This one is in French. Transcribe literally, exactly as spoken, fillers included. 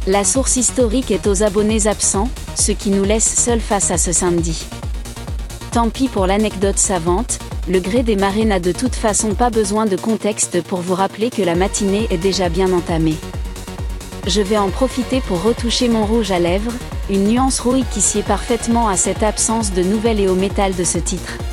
La source historique est aux abonnés absents, ce qui nous laisse seuls face à ce samedi. Tant pis pour l'anecdote savante, le gré des marées n'a de toute façon pas besoin de contexte pour vous rappeler que la matinée est déjà bien entamée. Je vais en profiter pour retoucher mon rouge à lèvres, une nuance rouille qui sied parfaitement à cette absence de nouvelles et au métal de ce titre.